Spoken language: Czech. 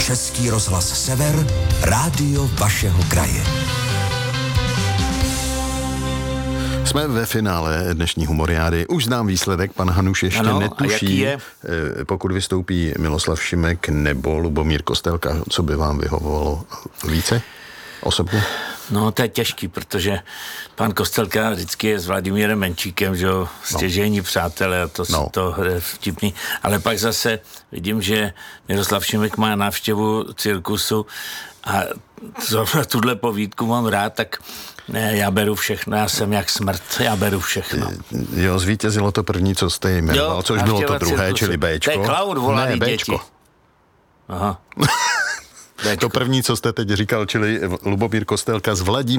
Český rozhlas Sever, rádio vašeho kraje. Jsme ve finále dnešní humoriády. Už znám výsledek, pan Hanuš ještě netuší, pokud vystoupí Miloslav Šimek nebo Lubomír Kostelka, co by vám vyhovovalo více osobně? No, to je těžký, protože pan Kostelka vždycky je s Vladimírem Menčíkem, že jo, stěžejní přátelé, a to je vtipný. Ale pak zase vidím, že Miroslav Šimek má návštěvu cirkusu a tuhle povídku mám rád, tak ne, já beru všechno, já jsem jak smrt, já beru všechno. Jo, zvítězilo to první, co jste jmenoval, což bylo to druhé, cirkusu. Čili Bčko. To je klaun, volaný děti. Bčko. Aha. To první, co jste teď říkal, čili Lubomír Kostelka s Vladimírem